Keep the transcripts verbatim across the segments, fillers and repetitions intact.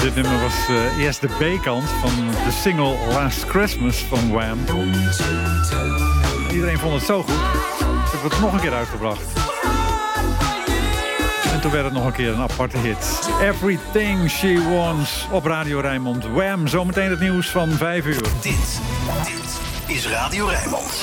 Dit nummer was uh, eerst de B-kant van de single Last Christmas van Wham. Iedereen vond het zo goed. Ze hebben het nog een keer uitgebracht. En toen werd het nog een keer een aparte hit. Everything She Wants op Radio Rijnmond. Wham, zometeen het nieuws van vijf uur. Dit, dit is Radio Rijnmond.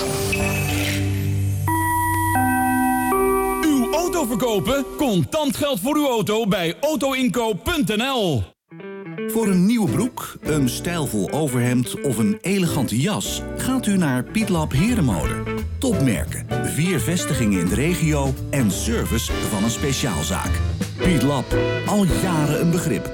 Uw auto verkopen? Contant geld voor uw auto bij autoinkoop punt n l. Voor een nieuwe broek, een stijlvol overhemd of een elegante jas gaat u naar Pietlab Herenmode. Topmerken, vier vestigingen in de regio en service van een speciaalzaak. Pietlab, al jaren een begrip.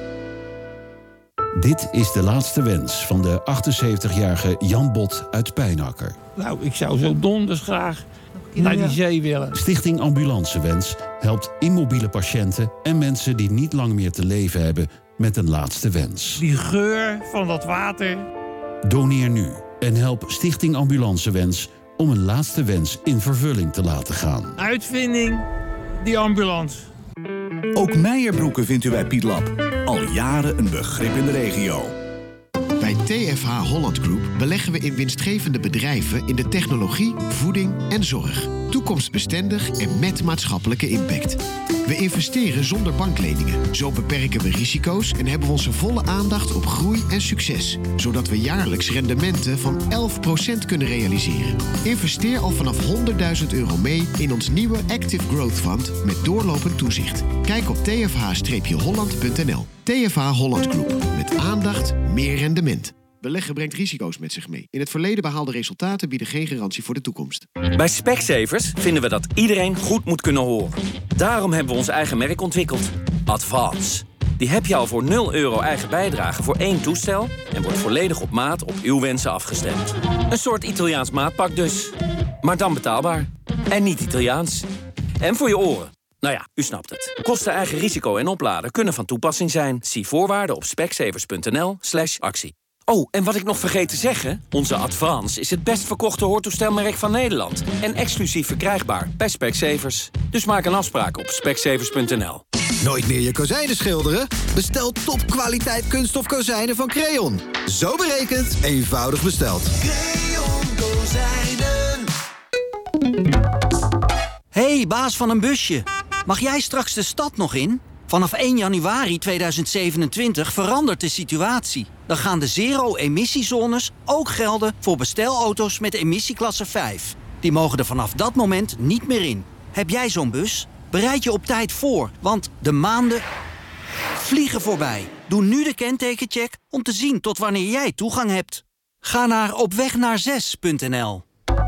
Dit is de laatste wens van de achtenzeventigjarige Jan Bot uit Pijnakker. Nou, ik zou zo donders graag naar die zee willen. Stichting Ambulancewens helpt immobiele patiënten en mensen die niet lang meer te leven hebben met een laatste wens. Die geur van dat water. Doneer nu en help Stichting Ambulancewens om een laatste wens in vervulling te laten gaan. Uitvinding, die ambulance. Ook Meijerbroeken vindt u bij Pietlab. Al jaren een begrip in de regio. Bij T F H Holland Group beleggen we in winstgevende bedrijven in de technologie, voeding en zorg. Toekomstbestendig en met maatschappelijke impact. We investeren zonder bankleningen. Zo beperken we risico's en hebben we onze volle aandacht op groei en succes. Zodat we jaarlijks rendementen van elf procent kunnen realiseren. Investeer al vanaf honderdduizend euro mee in ons nieuwe Active Growth Fund met doorlopend toezicht. Kijk op t f h holland punt n l. T F H Holland Group. Met aandacht, meer rendement. Beleggen brengt risico's met zich mee. In het verleden behaalde resultaten bieden geen garantie voor de toekomst. Bij Specsavers vinden we dat iedereen goed moet kunnen horen. Daarom hebben we ons eigen merk ontwikkeld. Advance. Die heb je al voor nul euro eigen bijdrage voor één toestel en wordt volledig op maat op uw wensen afgestemd. Een soort Italiaans maatpak dus. Maar dan betaalbaar. En niet Italiaans. En voor je oren. Nou ja, u snapt het. Kosten, eigen risico en opladen kunnen van toepassing zijn. Zie voorwaarden op specsavers punt n l slash actie. Oh, en wat ik nog vergeet te zeggen, onze Advance is het best verkochte hoortoestelmerk van Nederland. En exclusief verkrijgbaar bij Specsavers. Dus maak een afspraak op specsavers punt n l. Nooit meer je kozijnen schilderen? Bestel topkwaliteit kunststof kozijnen van Creon. Zo berekend, eenvoudig besteld. Creon kozijnen. Hey, baas van een busje. Mag jij straks de stad nog in? Vanaf één januari tweeduizend zevenentwintig verandert de situatie. Dan gaan de zero-emissiezones ook gelden voor bestelauto's met emissieklasse vijf. Die mogen er vanaf dat moment niet meer in. Heb jij zo'n bus? Bereid je op tijd voor, want de maanden vliegen voorbij. Doe nu de kentekencheck om te zien tot wanneer jij toegang hebt. Ga naar opwegnaar zes punt n l.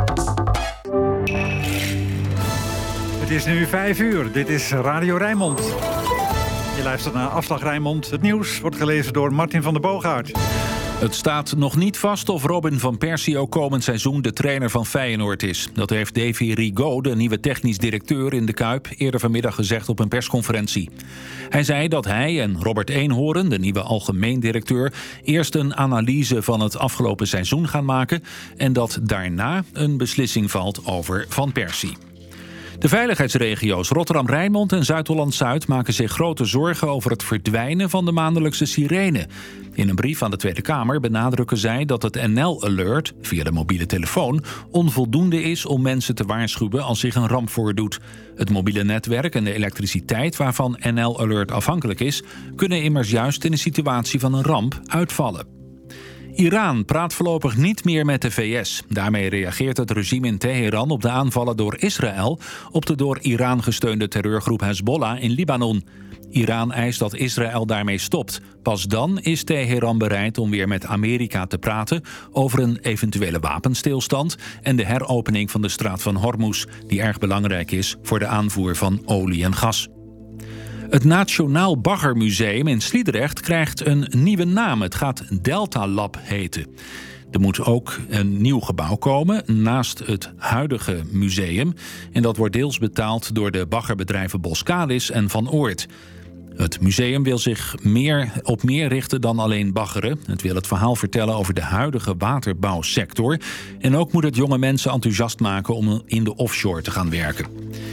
Het is nu vijf uur. Dit is Radio Rijnmond. Je luistert naar Afslag Rijnmond. Het nieuws wordt gelezen door Martin van der Boogaard. Het staat nog niet vast of Robin van Persie ook komend seizoen de trainer van Feyenoord is. Dat heeft Davy Rigaud, de nieuwe technisch directeur in de Kuip, eerder vanmiddag gezegd op een persconferentie. Hij zei dat hij en Robert Eenhoorn, de nieuwe algemeen directeur, eerst een analyse van het afgelopen seizoen gaan maken en dat daarna een beslissing valt over Van Persie. De veiligheidsregio's Rotterdam-Rijnmond en Zuid-Holland-Zuid maken zich grote zorgen over het verdwijnen van de maandelijkse sirene. In een brief aan de Tweede Kamer benadrukken zij dat het N L-alert via de mobiele telefoon onvoldoende is om mensen te waarschuwen als zich een ramp voordoet. Het mobiele netwerk en de elektriciteit waarvan N L-alert afhankelijk is, kunnen immers juist in een situatie van een ramp uitvallen. Iran praat voorlopig niet meer met de V S. Daarmee reageert het regime in Teheran op de aanvallen door Israël op de door Iran gesteunde terreurgroep Hezbollah in Libanon. Iran eist dat Israël daarmee stopt. Pas dan is Teheran bereid om weer met Amerika te praten over een eventuele wapenstilstand en de heropening van de straat van Hormuz, die erg belangrijk is voor de aanvoer van olie en gas. Het Nationaal Baggermuseum in Sliedrecht krijgt een nieuwe naam. Het gaat Delta Lab heten. Er moet ook een nieuw gebouw komen naast het huidige museum. En dat wordt deels betaald door de baggerbedrijven Boskalis en Van Oort. Het museum wil zich meer op meer richten dan alleen baggeren. Het wil het verhaal vertellen over de huidige waterbouwsector. En ook moet het jonge mensen enthousiast maken om in de offshore te gaan werken.